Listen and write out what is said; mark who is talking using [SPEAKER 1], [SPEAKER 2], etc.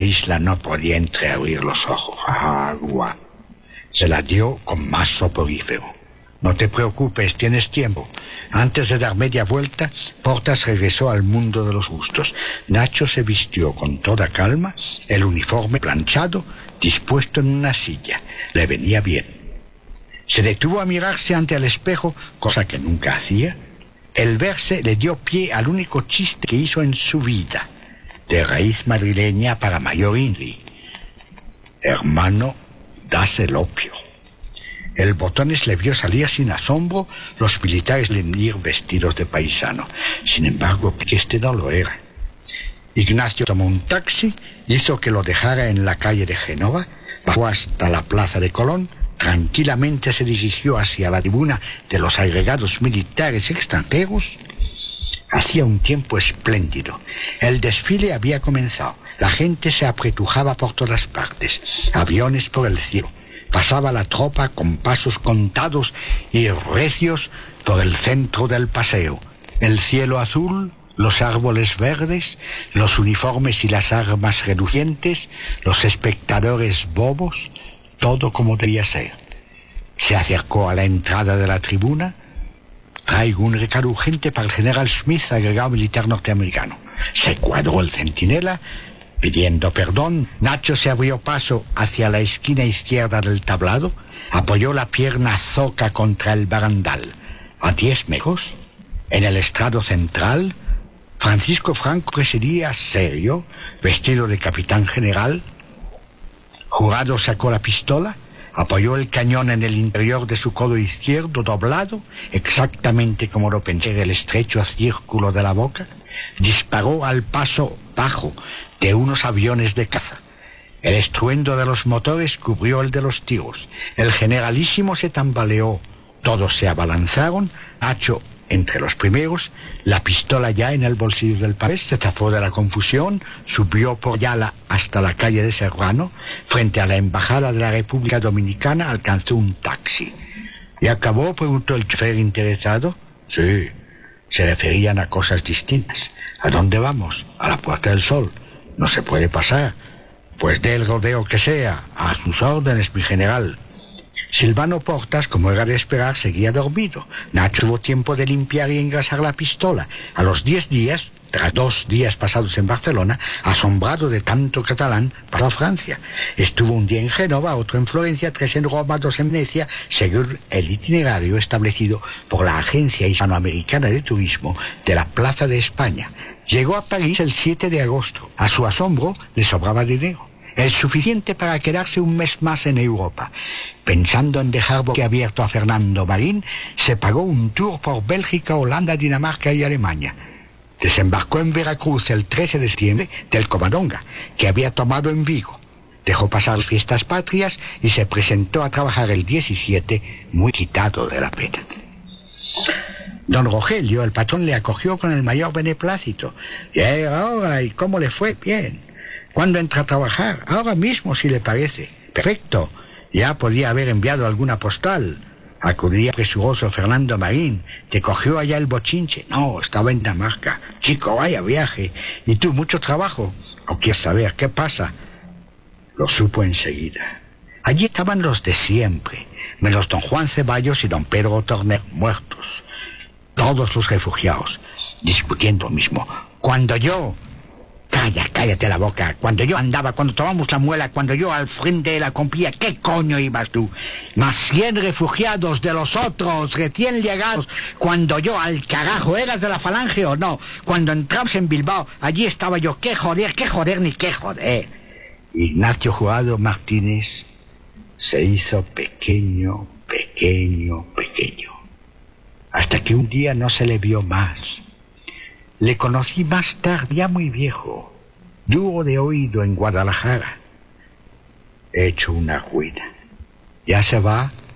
[SPEAKER 1] isla no podía entreabrir los ojos. Agua. Se la dio con más soporífero. No te preocupes, tienes tiempo. Antes de dar media vuelta, Portas regresó al mundo de los gustos. Nacho se vistió con toda calma, el uniforme planchado, dispuesto en una silla. Le venía bien. Se detuvo a mirarse ante el espejo, cosa que nunca hacía. El verse le dio pie al único chiste que hizo en su vida, de raíz madrileña para Mayor Inri. Hermano, das el opio. El Botones le vio salir sin asombro, los militares le ir vestidos de paisano. Sin embargo, este no lo era. Ignacio tomó un taxi, hizo que lo dejara en la calle de Génova, bajó hasta la plaza de Colón, tranquilamente se dirigió hacia la tribuna de los agregados militares extranjeros. Hacía un tiempo espléndido. El desfile había comenzado. La gente se apretujaba por todas partes. Aviones por el cielo. Pasaba la tropa con pasos contados y recios por el centro del paseo. El cielo azul, los árboles verdes, los uniformes y las armas relucientes, los espectadores bobos, todo como debía ser. Se acercó a la entrada de la tribuna. Traigo un recado urgente para el general Smith, agregado militar norteamericano. Se cuadró el centinela. Pidiendo perdón, Nacho se abrió paso hacia la esquina izquierda del tablado, apoyó la pierna zoca contra el barandal. A 10 metros, en el estrado central, Francisco Franco presidía serio, vestido de capitán general. Jurado sacó la pistola, apoyó el cañón en el interior de su codo izquierdo doblado, exactamente como lo pensé en el estrecho círculo de la boca, disparó al paso bajo de unos aviones de caza. El estruendo de los motores cubrió el de los tiros. El generalísimo se tambaleó. Todos se abalanzaron. Nacho entre los primeros, la pistola ya en el bolsillo del pavés, se zafó de la confusión, subió por Yala hasta la calle de Serrano, frente a la Embajada de la República Dominicana, alcanzó un taxi. ¿Y acabó?, preguntó el chofer interesado. Sí, se referían a cosas distintas. ¿A dónde vamos? A la Puerta del Sol. No se puede pasar. Pues dé el rodeo que sea. A sus órdenes, mi general. Silvano Portas, como era de esperar, seguía dormido. Nacho tuvo tiempo de limpiar y engrasar la pistola. A los 10 días, tras 2 días pasados en Barcelona, asombrado de tanto catalán, pasó a Francia. Estuvo un día en Génova, otro en Florencia, 3 en Roma, 2 en Venecia, según el itinerario establecido por la Agencia Hispanoamericana de Turismo de la Plaza de España. Llegó a París el 7 de agosto. A su asombro, le sobraba dinero. El suficiente para quedarse un mes más en Europa. Pensando en dejar boquiabierto a Fernando Marín, se pagó un tour por Bélgica, Holanda, Dinamarca y Alemania. Desembarcó en Veracruz el 13 de septiembre del Covadonga, que había tomado en Vigo. Dejó pasar las fiestas patrias y se presentó a trabajar el 17, muy quitado de la pena. Don Rogelio, el patrón, le acogió con el mayor beneplácito. Ahora, ¿y cómo le fue? Bien. ¿Cuándo entra a trabajar? Ahora mismo, si le parece. Perfecto. Ya podía haber enviado alguna postal. Acudía presuroso Fernando Marín. ¿Te cogió allá el bochinche? No, estaba en Dinamarca. Chico, vaya viaje. ¿Y tú, mucho trabajo? ¿O quieres saber qué pasa? Lo supo enseguida. Allí estaban los de siempre, menos don Juan Ceballos y don Pedro Torner, muertos. Todos los refugiados, discutiendo lo mismo. Cuando yo... Cállate la boca. Cuando yo andaba, cuando tomamos la muela, cuando yo al frente de la compañía, ¿qué coño ibas tú? Más 100 refugiados de los otros, recién llegados. Cuando yo, al carajo, ¿eras de la Falange o no? Cuando entramos en Bilbao, allí estaba yo. ¿Qué joder, ni qué joder? Ignacio Jurado Martínez se hizo pequeño, hasta que un día no se le vio más. Le conocí más tarde, ya muy viejo, duro de oído en Guadalajara. Hecho una ruina. Ya se va